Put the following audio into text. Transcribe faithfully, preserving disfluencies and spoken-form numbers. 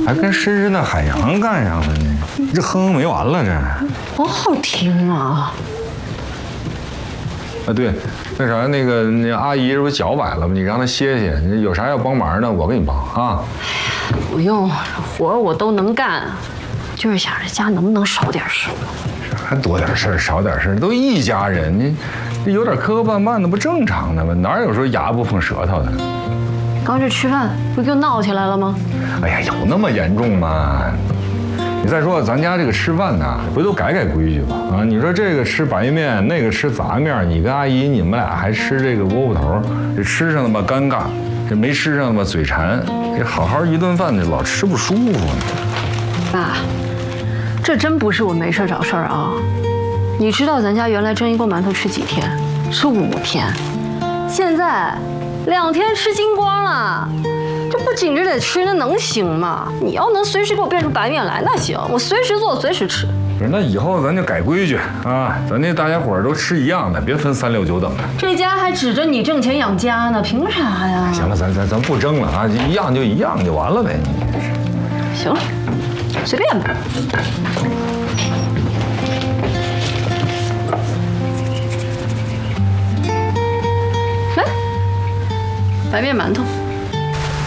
还跟湿湿那海洋干上了呢？这哼哼没完了这。 多好听啊！ 啊对，那啥那个那阿姨这不脚崴了吗？你让她歇歇，你有啥要帮忙的，我给你帮啊。 不用，活儿我都能干，就是想着家能不能少点事。 啥多点事儿少点事儿，都一家人，你这有点磕磕绊绊的不正常的吗？哪有说牙不碰舌头的？ 刚这吃饭不是又闹起来了吗？ 哎呀，有那么严重吗？你再说咱家这个吃饭呢，回头改改规矩吧啊！你说这个吃白面，那个吃杂面，你跟阿姨你们俩还吃这个窝窝头，这吃上那么尴尬，这没吃上那么嘴馋，这好好一顿饭，这老吃不舒服呢。 爸，这真不是我没事找事儿啊！你知道咱家原来蒸一锅馒头吃几天？吃五天，现在两天吃精光了。这不紧着得吃，那能行吗？你要能随时给我变出白面来，那行，我随时做，随时吃。 不是，那以后咱就改规矩啊，咱这大家伙儿都吃一样的，别分三六九等的。 这家还指着你挣钱养家呢，凭啥呀？ 行了，咱咱咱不争了啊，一样就一样就完了呗。你行了，随便吧。来，白面馒头。